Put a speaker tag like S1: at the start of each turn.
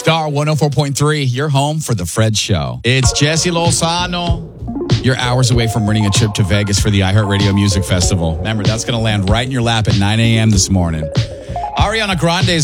S1: Star 104.3, your home for the Fred Show. It's Jesse Lozano. You're hours away from winning a trip to Vegas for the iHeartRadio Music Festival. Remember, that's going to land right in your lap at 9 a.m. this morning. Ariana Grande is